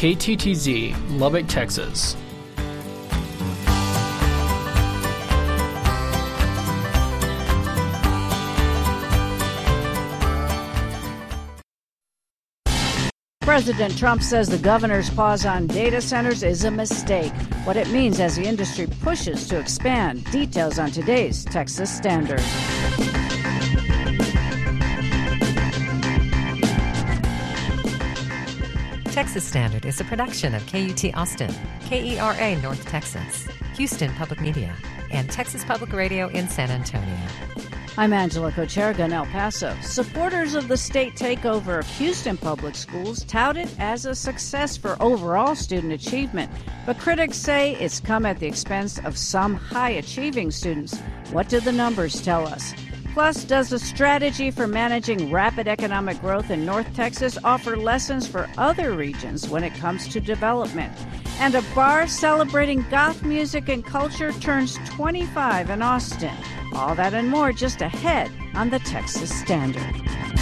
KTTZ, Lubbock, Texas. President Trump says the governor's pause on data centers is a mistake. What it means as the industry pushes to expand. Details on today's Texas Standard. Texas Standard is a production of KUT Austin, KERA North Texas, Houston Public Media, and Texas Public Radio in San Antonio. I'm Angela Kocherga in El Paso. Supporters of the state takeover of Houston Public Schools tout it as a success for overall student achievement, but critics say it's come at the expense of some high-achieving students. What do the numbers tell us? Plus, does the strategy for managing rapid economic growth in North Texas offer lessons for other regions when it comes to development? And a bar celebrating goth music and culture turns 25 in Austin. All that and more just ahead on the Texas Standard.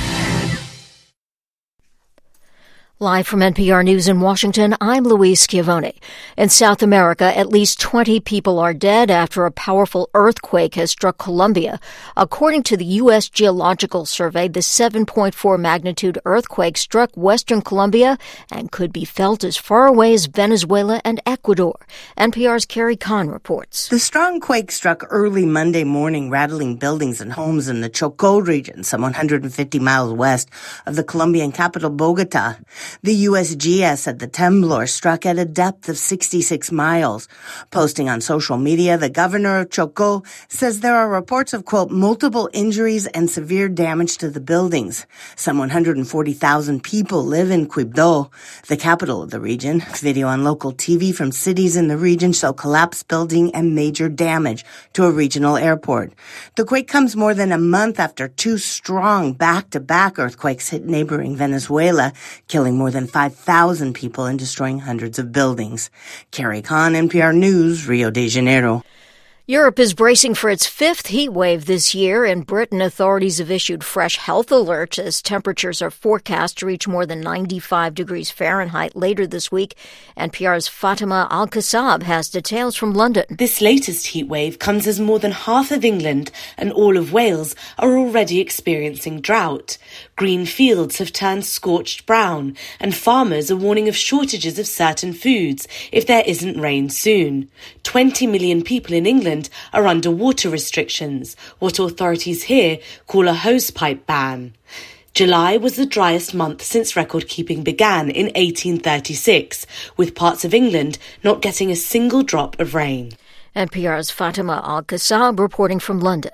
Live from NPR News in Washington, I'm Louise Schiavone. In South America, at least 20 people are dead after a powerful earthquake has struck Colombia. According to the U.S. Geological Survey, the 7.4 magnitude earthquake struck western Colombia and could be felt as far away as Venezuela and Ecuador. NPR's Carrie Kahn reports. The strong quake struck early Monday morning, rattling buildings and homes in the Chocó region, some 150 miles west of the Colombian capital, Bogota. The USGS said the temblor struck at a depth of 66 miles. Posting on social media, the governor of Chocó says there are reports of, quote, multiple injuries and severe damage to the buildings. Some 140,000 people live in Quibdó, the capital of the region. Video on local TV from cities in the region show collapsed building and major damage to a regional airport. The quake comes more than a month after two strong back-to-back earthquakes hit neighboring Venezuela, killing more than 5,000 people and destroying hundreds of buildings. Carrie Kahn, NPR News, Rio de Janeiro. Europe is bracing for its fifth heat wave this year. In Britain, authorities have issued fresh health alerts as temperatures are forecast to reach more than 95 degrees Fahrenheit later this week. NPR's Fatima Al-Kassab has details from London. This latest heat wave comes as more than half of England and all of Wales are already experiencing drought. Green fields have turned scorched brown, and farmers are warning of shortages of certain foods if there isn't rain soon. 20 million people in England are under water restrictions, what authorities here call a hosepipe ban. July was the driest month since record-keeping began in 1836, with parts of England not getting a single drop of rain. NPR's Fatima Al-Kassab reporting from London.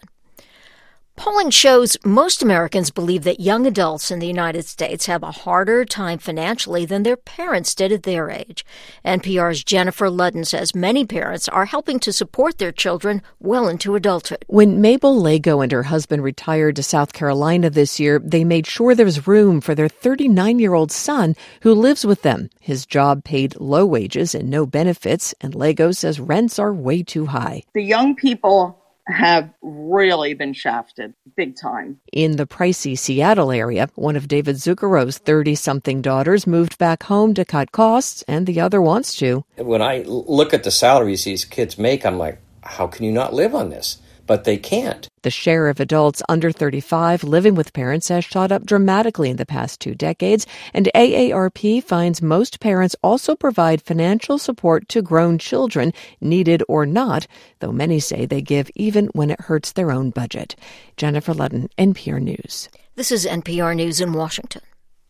Polling shows most Americans believe that young adults in the United States have a harder time financially than their parents did at their age. NPR's Jennifer Ludden says many parents are helping to support their children well into adulthood. When Mabel Lago and her husband retired to South Carolina this year, they made sure there was room for their 39-year-old son who lives with them. His job paid low wages and no benefits, and Lago says rents are way too high. The young people have really been shafted big time. In the pricey Seattle area, one of David Zuccaro's 30-something daughters moved back home to cut costs, and the other wants to. When I look at the salaries these kids make, I'm like, how can you not live on this? But they can't. The share of adults under 35 living with parents has shot up dramatically in the past 2 decades, and AARP finds most parents also provide financial support to grown children, needed or not, though many say they give even when it hurts their own budget. Jennifer Ludden, NPR News. This is NPR News in Washington.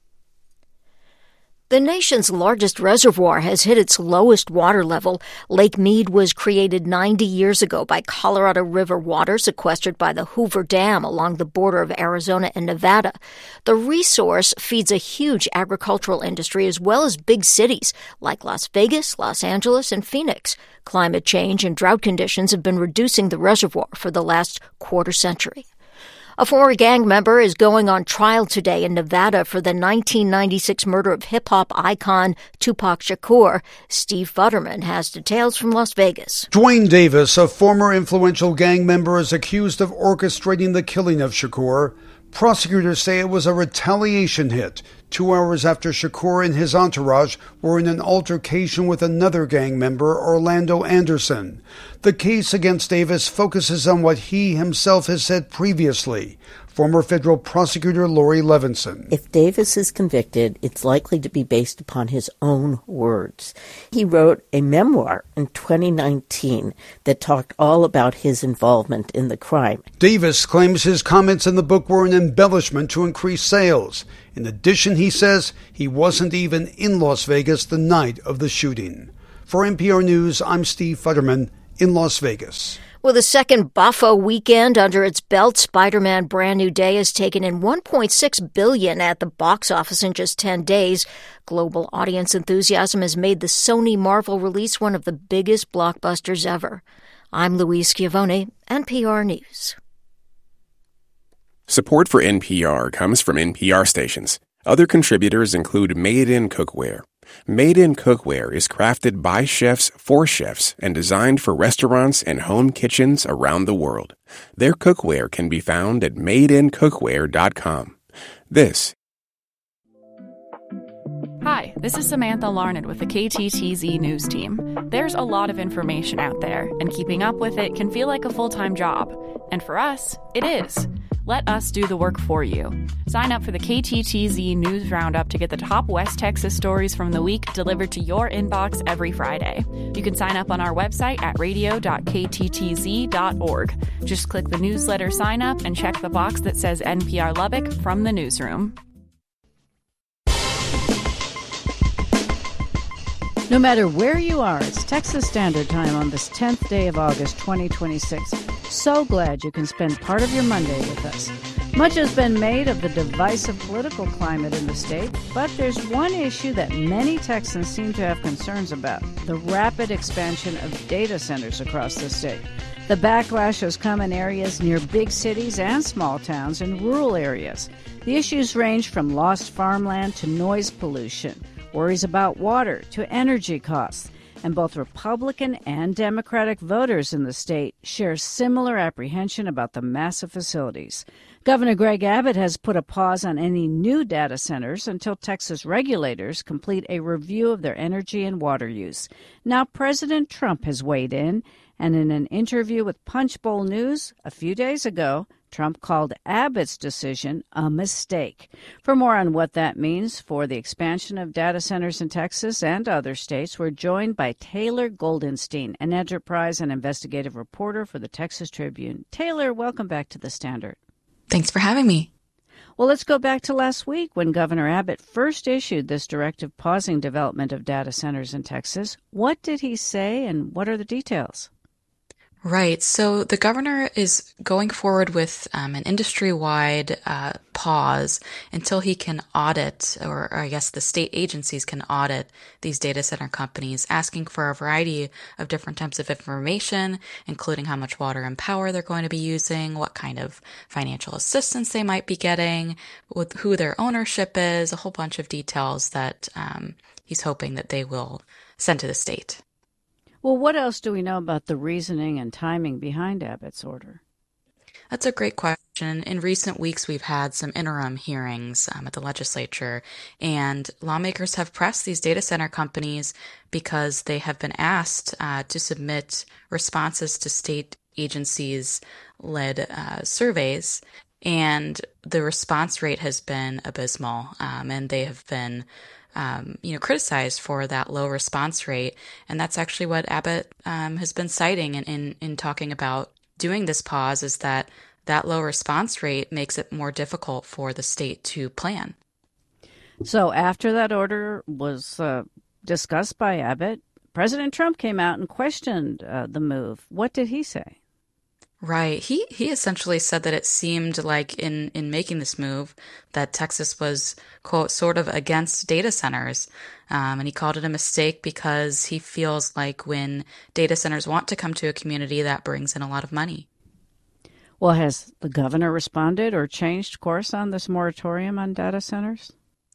The nation's largest reservoir has hit its lowest water level. Lake Mead was created 90 years ago by Colorado River water sequestered by the Hoover Dam along the border of Arizona and Nevada. The resource feeds a huge agricultural industry as well as big cities like Las Vegas, Los Angeles, and Phoenix. Climate change and drought conditions have been reducing the reservoir for the last quarter century. A former gang member is going on trial today in Nevada for the 1996 murder of hip-hop icon Tupac Shakur. Steve Futterman has details from Las Vegas. Dwayne Davis, a former influential gang member, is accused of orchestrating the killing of Shakur. Prosecutors say it was a retaliation hit 2 hours after Shakur and his entourage were in an altercation with another gang member, Orlando Anderson. The case against Davis focuses on what he himself has said previously. Former federal prosecutor Lori Levinson. If Davis is convicted, it's likely to be based upon his own words. He wrote a memoir in 2019 that talked all about his involvement in the crime. Davis claims his comments in the book were an embellishment to increase sales. In addition, he says he wasn't even in Las Vegas the night of the shooting. For NPR News, I'm Steve Futterman in Las Vegas. With a second Buffo weekend under its belt, Spider-Man Brand New Day has taken in $1.6 billion at the box office in just 10 days. Global audience enthusiasm has made the Sony Marvel release one of the biggest blockbusters ever. I'm Louise Schiavone, NPR News. Support for NPR comes from NPR stations. Other contributors include Made in Cookware. Made in Cookware is crafted by chefs for chefs and designed for restaurants and home kitchens around the world. Their cookware can be found at madeincookware.com. Hi, this is Samantha Larned with the KTTZ News Team. There's a lot of information out there, and keeping up with it can feel like a full-time job. And for us, it is. Let us do the work for you. Sign up for the KTTZ News Roundup to get the top West Texas stories from the week delivered to your inbox every Friday. You can sign up on our website at radio.kttz.org. Just click the newsletter sign up and check the box that says NPR Lubbock from the newsroom. No matter where you are, it's Texas Standard Time on this 10th day of August 2026. So glad you can spend part of your Monday with us. Much has been made of the divisive political climate in the state, but there's one issue that many Texans seem to have concerns about: the rapid expansion of data centers across the state. The backlash has come in areas near big cities and small towns and rural areas. The issues range from lost farmland to noise pollution, worries about water to energy costs. And both Republican and Democratic voters in the state share similar apprehension about the massive facilities. Governor Greg Abbott has put a pause on any new data centers until Texas regulators complete a review of their energy and water use. Now, President Trump has weighed in, and in an interview with Punchbowl News a few days ago, Trump called Abbott's decision a mistake. For more on what that means for the expansion of data centers in Texas and other states, we're joined by Taylor Goldenstein, an enterprise and investigative reporter for the Texas Tribune. Taylor, welcome back to the Standard. Thanks for having me. Well, let's go back to last week when Governor Abbott first issued this directive pausing development of data centers in Texas. What did he say, and what are the details? Right. So the governor is going forward with an industry-wide pause until he can audit, or I guess the state agencies can audit these data center companies, asking for a variety of different types of information, including how much water and power they're going to be using, what kind of financial assistance they might be getting, with who their ownership is, a whole bunch of details that he's hoping that they will send to the state. Well, what else do we know about the reasoning and timing behind Abbott's order? That's a great question. In recent weeks, we've had some interim hearings at the legislature, and lawmakers have pressed these data center companies because they have been asked to submit responses to state agencies-led surveys, and the response rate has been abysmal, and they have been criticized for that low response rate. And that's actually what Abbott has been citing in talking about doing this pause, is that low response rate makes it more difficult for the state to plan. So after that order was discussed by Abbott, President Trump came out and questioned the move. What did he say? Right. He essentially said that it seemed like in making this move that Texas was, quote, sort of against data centers. And he called it a mistake because he feels like when data centers want to come to a community, that brings in a lot of money. Well, has the governor responded or changed course on this moratorium on data centers?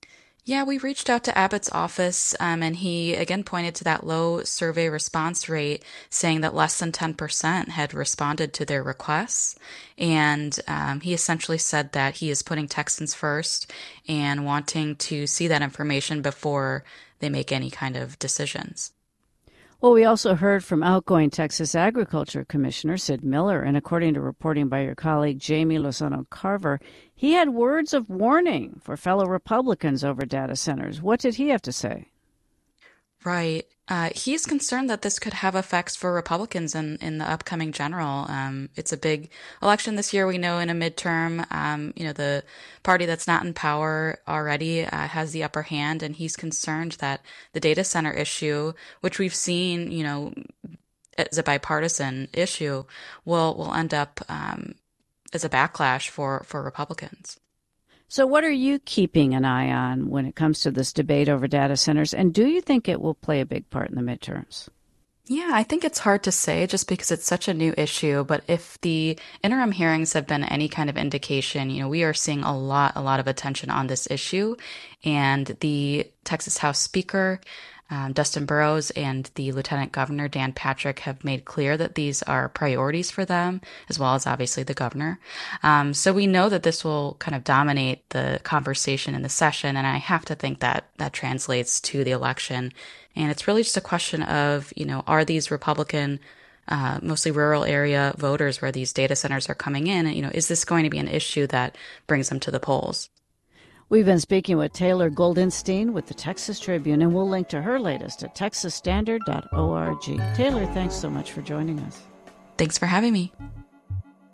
Yeah, we reached out to Abbott's office, and he again pointed to that low survey response rate, saying that less than 10% had responded to their requests. And he essentially said that he is putting Texans first and wanting to see that information before they make any kind of decisions. Well, we also heard from outgoing Texas Agriculture Commissioner Sid Miller, and according to reporting by your colleague Jamie Lozano Carver, he had words of warning for fellow Republicans over data centers. What did he have to say? Right. He's concerned that this could have effects for Republicans in the upcoming general. It's a big election this year. We know in a midterm, the party that's not in power already has the upper hand, and he's concerned that the data center issue, which we've seen, as a bipartisan issue, will end up as a backlash for Republicans. So what are you keeping an eye on when it comes to this debate over data centers? And do you think it will play a big part in the midterms? Yeah, I think it's hard to say just because it's such a new issue. But if the interim hearings have been any kind of indication, we are seeing a lot of attention on this issue. And the Texas House Speaker, Dustin Burrows, and the Lieutenant Governor, Dan Patrick, have made clear that these are priorities for them, as well as obviously the governor. So we know that this will kind of dominate the conversation in the session, and I have to think that that translates to the election. And it's really just a question of, are these Republican, mostly rural area voters where these data centers are coming in, is this going to be an issue that brings them to the polls? We've been speaking with Taylor Goldenstein with the Texas Tribune, and we'll link to her latest at texasstandard.org. Taylor, thanks so much for joining us. Thanks for having me.